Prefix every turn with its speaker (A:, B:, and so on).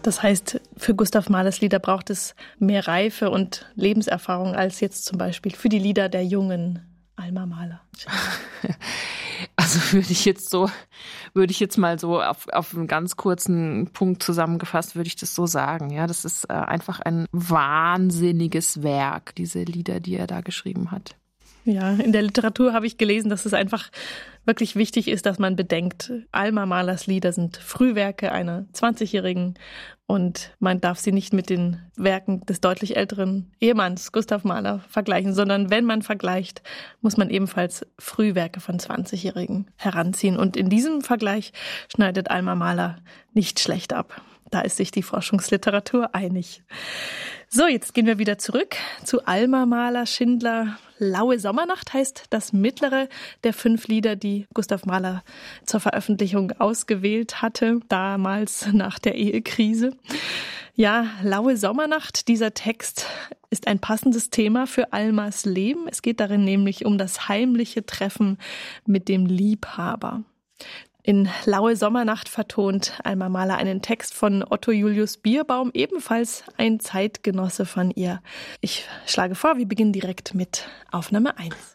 A: Das heißt, für Gustav Mahlers Lieder braucht es mehr Reife und Lebenserfahrung als jetzt zum Beispiel für die Lieder der jungen Alma Mahler.
B: Also würde ich jetzt mal so auf einen ganz kurzen Punkt zusammengefasst, würde ich das so sagen. Ja, das ist einfach ein wahnsinniges Werk, diese Lieder, die er da geschrieben hat.
A: Ja, in der Literatur habe ich gelesen, dass es einfach wirklich wichtig ist, dass man bedenkt, Alma Mahlers Lieder sind Frühwerke einer 20-Jährigen und man darf sie nicht mit den Werken des deutlich älteren Ehemanns Gustav Mahler vergleichen, sondern wenn man vergleicht, muss man ebenfalls Frühwerke von 20-Jährigen heranziehen. Und in diesem Vergleich schneidet Alma Mahler nicht schlecht ab. Da ist sich die Forschungsliteratur einig. So, jetzt gehen wir wieder zurück zu Alma Mahler Schindler. Laue Sommernacht heißt das mittlere der 5 Lieder, die Gustav Mahler zur Veröffentlichung ausgewählt hatte, damals nach der Ehekrise. Ja, Laue Sommernacht, dieser Text ist ein passendes Thema für Almas Leben. Es geht darin nämlich um das heimliche Treffen mit dem Liebhaber. In Laue Sommernacht vertont Alma Mahler einen Text von Otto Julius Bierbaum, ebenfalls ein Zeitgenosse von ihr. Ich schlage vor, wir beginnen direkt mit Aufnahme 1.